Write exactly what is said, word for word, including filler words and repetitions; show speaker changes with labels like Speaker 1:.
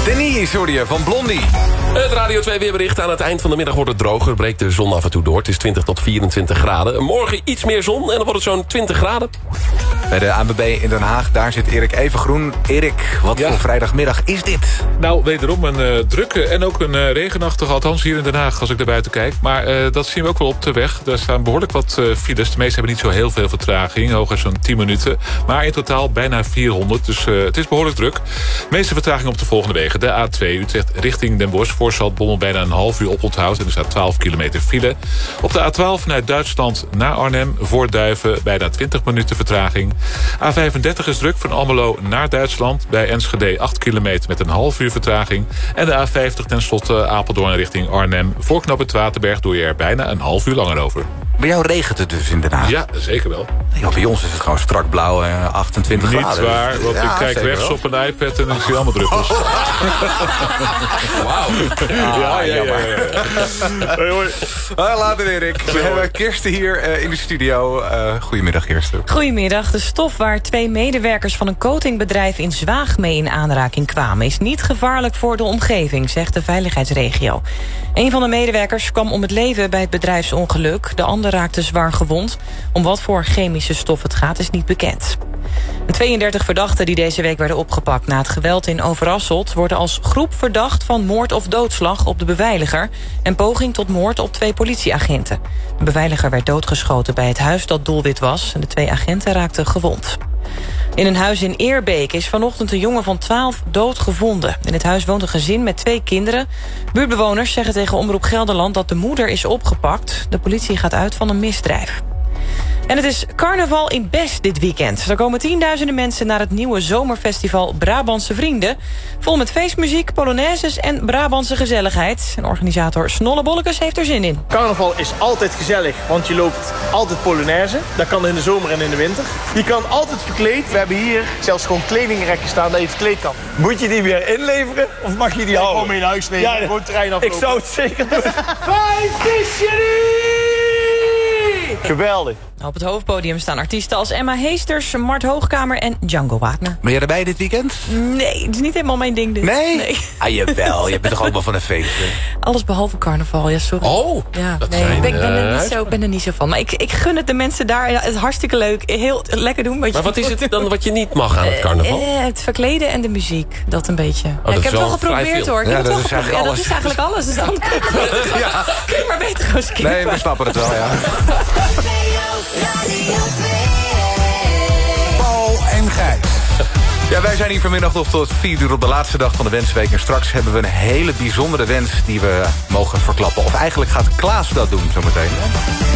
Speaker 1: Denise hoorde je van Blondie.
Speaker 2: Het Radio twee weerbericht. Aan het eind van de middag wordt het droger. Breekt de zon af en toe door. Het is twintig tot vierentwintig graden. Morgen iets meer zon en dan wordt het zo'n twintig graden.
Speaker 1: Bij de A N W B in Den Haag, daar zit Erik Evengroen. Erik, wat
Speaker 3: Ja.
Speaker 1: voor vrijdagmiddag is dit?
Speaker 3: Nou, wederom een uh, drukke en ook een uh, regenachtige, althans hier in Den Haag als ik naar buiten kijk. Maar uh, dat zien we ook wel op de weg. Er staan behoorlijk wat uh, files. De meeste hebben niet zo heel veel vertraging, hooguit zo'n tien minuten. Maar in totaal bijna vierhonderd, dus uh, het is behoorlijk druk. De meeste vertraging op de volgende wegen. De A twee Utrecht richting Den Bosch. Voor Zaltbommel bijna een half uur oponthoud en er staat twaalf kilometer file. Op de A twaalf vanuit Duitsland naar Arnhem voor Duiven bijna twintig minuten vertraging. A vijfendertig is druk van Almelo naar Duitsland. Bij Enschede acht kilometer met een half uur vertraging. En de A vijftig tenslotte Apeldoorn richting Arnhem. Voor knooppunt Waterberg doe je er bijna een half uur langer over.
Speaker 1: Bij jou regent het dus in Den Haag?
Speaker 3: Ja, zeker wel.
Speaker 1: Ja, bij ons is het gewoon strak blauw en achtentwintig
Speaker 3: Niet
Speaker 1: graden.
Speaker 3: waar, want
Speaker 1: Ja,
Speaker 3: ik kijk
Speaker 1: zeker
Speaker 3: rechts
Speaker 1: wel.
Speaker 3: op een iPad en dan zie je allemaal druppels.
Speaker 1: Wauw.
Speaker 3: Ja, ja, ja. ja, ja. Hoi, hoi.
Speaker 1: Ah, later Erik. We hebben Kirsten hier uh, in de studio. Uh, goedemiddag Kirsten.
Speaker 4: Goedemiddag. De stof waar twee medewerkers van een coatingbedrijf in Zwaag mee in aanraking kwamen is niet gevaarlijk voor de omgeving, zegt de veiligheidsregio. Een van de medewerkers kwam om het leven bij het bedrijfsongeluk. De ander raakte zwaar gewond. Om wat voor chemische stof het gaat is niet bekend. De tweeëndertig verdachten die deze week werden opgepakt na het geweld in Overasselt worden als groep verdacht van moord of doodslag op de beveiliger en poging tot moord op twee politieagenten. De beveiliger werd doodgeschoten bij het huis dat doelwit was en de twee agenten raakten gewond. In een huis in Eerbeek is vanochtend een jongen van twaalf dood gevonden. In het huis woont een gezin met twee kinderen. Buurtbewoners zeggen tegen Omroep Gelderland dat de moeder is opgepakt. De politie gaat uit van een misdrijf. En het is carnaval in Best dit weekend. Er komen tienduizenden mensen naar het nieuwe zomerfestival Brabantse Vrienden. Vol met feestmuziek, polonaises en Brabantse gezelligheid. En organisator Snolle Bollekes heeft er zin in.
Speaker 5: Carnaval is altijd gezellig, want je loopt altijd polonaise. Dat kan in de zomer en in de winter. Je kan altijd verkleed. We hebben hier zelfs gewoon kledingrekken staan dat je verkleed kan.
Speaker 6: Moet je die weer inleveren of mag je die
Speaker 5: Ja,
Speaker 6: houden?
Speaker 5: gewoon mee naar huis nemen,
Speaker 6: Ja,
Speaker 5: gewoon terrein aflopen.
Speaker 6: Ik zou het zeker doen.
Speaker 5: Geweldig.
Speaker 4: Op het hoofdpodium staan artiesten als Emma Heesters, Mart Hoogkamer en Django Wagner.
Speaker 1: Ben jij erbij dit weekend?
Speaker 4: Nee, het is niet helemaal mijn ding dit.
Speaker 1: Nee?
Speaker 4: nee.
Speaker 1: Ah, jawel. Je bent toch ook wel van een feestje?
Speaker 4: Alles behalve carnaval, ja sorry.
Speaker 2: Oh,
Speaker 4: ja,
Speaker 2: dat
Speaker 4: nee,
Speaker 2: zijn,
Speaker 4: ik ben, ik ben, er
Speaker 2: uh,
Speaker 4: niet zo, ik ben er niet zo van. Maar ik, ik gun het de mensen daar. Ja, het is hartstikke leuk. Heel lekker doen.
Speaker 2: Maar wat is het dan wat je niet mag aan het carnaval?
Speaker 4: Eh, het verkleden en de muziek. Dat een beetje. Ja,
Speaker 2: dat
Speaker 4: ik
Speaker 2: is
Speaker 4: heb het
Speaker 2: wel
Speaker 4: wel geprobeerd
Speaker 2: vrij veel.
Speaker 4: hoor. Ik
Speaker 1: Ja,
Speaker 4: heb het
Speaker 1: dat
Speaker 4: wel
Speaker 1: is
Speaker 4: geprobeerd.
Speaker 1: eigenlijk
Speaker 4: Ja, dat
Speaker 1: alles.
Speaker 4: is eigenlijk alles. Dus dan
Speaker 1: Ja.
Speaker 4: kun je maar beter gewoon skippen.
Speaker 1: Nee, we snappen het wel, ja. Paul en Gijs. Ja, wij zijn hier vanmiddag nog tot vier uur op de laatste dag van de Wensweek. En straks hebben we een hele bijzondere wens die we mogen verklappen. Of eigenlijk gaat Klaas dat doen zometeen.